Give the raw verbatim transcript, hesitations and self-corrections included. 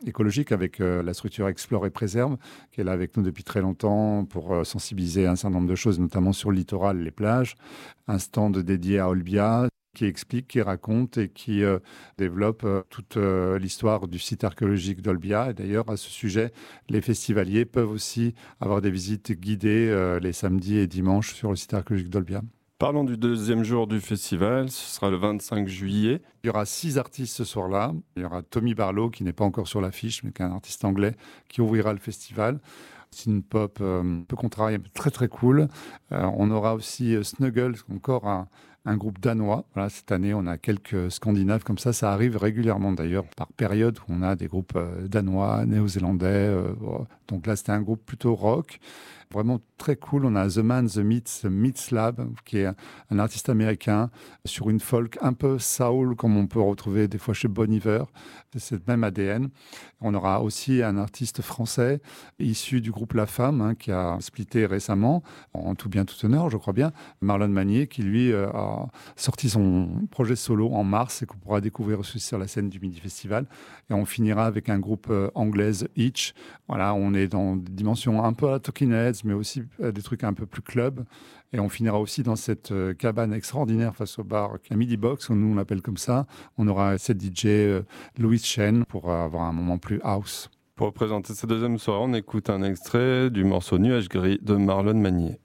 écologique avec euh, la structure Explore et Préserve, qui est là avec nous depuis très longtemps pour euh, sensibiliser à un certain nombre de choses, notamment sur le littoral, les plages. Un stand dédié à Olbia qui explique, qui raconte et qui euh, développe euh, toute euh, l'histoire du site archéologique d'Olbia. Et d'ailleurs, à ce sujet, les festivaliers peuvent aussi avoir des visites guidées euh, les samedis et dimanches sur le site archéologique d'Olbia. Parlons du deuxième jour du festival, ce sera le vingt-cinq juillet. Il y aura six artistes ce soir-là. Il y aura Tommy Barlow, qui n'est pas encore sur l'affiche, mais qui est un artiste anglais, qui ouvrira le festival. C'est une pop euh, un peu contrariée, mais très très cool. Euh, on aura aussi euh, Snuggles, encore un, un groupe danois. Voilà, cette année, on a quelques Scandinaves comme ça. Ça arrive régulièrement d'ailleurs, par période où on a des groupes euh, danois, néo-zélandais. Euh, bon. Donc là, c'était un groupe plutôt rock. Vraiment très cool. On a The Man, The Myth, The Myth Lab, qui est un artiste américain sur une folk un peu soul, comme on peut retrouver des fois chez Bon Iver. C'est le même A D N. On aura aussi un artiste français issu du groupe La Femme, hein, qui a splitté récemment, en tout bien tout honneur, je crois bien, Marlon Magnier, qui lui euh, a sorti son projet solo en mars et qu'on pourra découvrir aussi sur la scène du Midi Festival. Et on finira avec un groupe euh, anglaise, Itch. Voilà, on est dans des dimensions un peu à la Talking Heads, mais aussi euh, des trucs un peu plus club. Et on finira aussi dans cette euh, cabane extraordinaire face au bar, la Midi Box, nous on l'appelle comme ça. On aura cette D J euh, Louis Chen pour euh, avoir un moment plus house. Pour présenter cette deuxième soirée, on écoute un extrait du morceau Nuage gris de Marlon Magnier.